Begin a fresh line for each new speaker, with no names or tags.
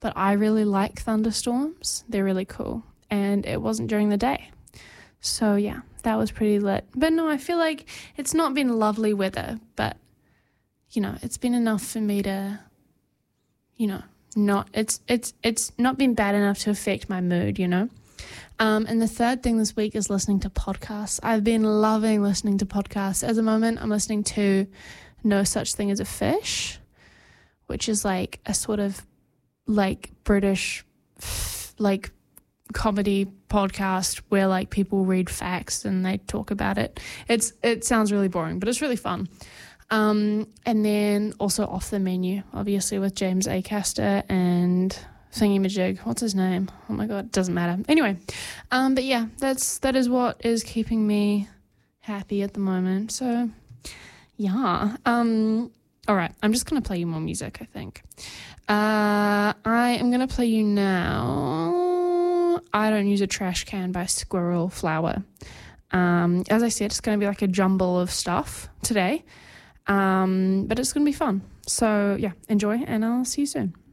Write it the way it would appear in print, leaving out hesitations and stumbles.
but I really like thunderstorms. They're really cool. And it wasn't during the day. So, yeah, that was pretty lit. But no, I feel like it's not been lovely weather, but, you know, it's been enough for me to, you know, it's not been bad enough to affect my mood, you know. And the third thing this week is listening to podcasts. I've been loving listening to podcasts. At the moment, I'm listening to No Such Thing as a Fish, which is like a sort of like British like comedy podcast where like people read facts and they talk about it. It sounds really boring, but it's really fun. And then also Off the Menu, obviously, with James Acaster and Thingy-Majig. What's his name? Oh my God, doesn't matter. Anyway, but yeah, that is what is keeping me happy at the moment. So yeah. All right, I'm just going to play you more music, I think. I am going to play you now I Don't Use a Trash Can by Squirrel Flower. As I said, it's going to be like a jumble of stuff today, but it's going to be fun. So yeah, enjoy, and I'll see you soon.